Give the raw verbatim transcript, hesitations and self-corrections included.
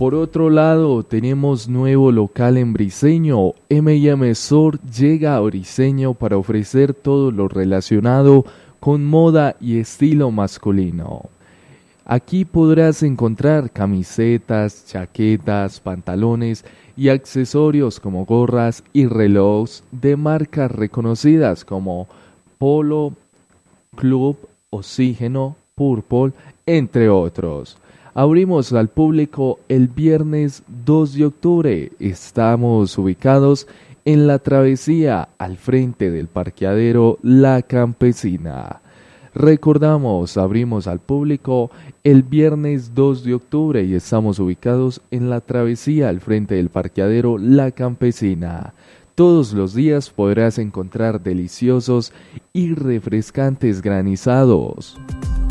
Por otro lado, tenemos nuevo local en Briseño. eme y eme Store llega a Briseño para ofrecer todo lo relacionado con moda y estilo masculino. Aquí podrás encontrar camisetas, chaquetas, pantalones y accesorios como gorras y relojes de marcas reconocidas como Polo, Club, Oxígeno, Purple, entre otros. Abrimos al público el viernes dos de octubre. Estamos ubicados en la travesía al frente del parqueadero La Campesina. Recordamos, abrimos al público el viernes dos de octubre y estamos ubicados en la travesía al frente del parqueadero La Campesina. Todos los días podrás encontrar deliciosos y refrescantes granizados.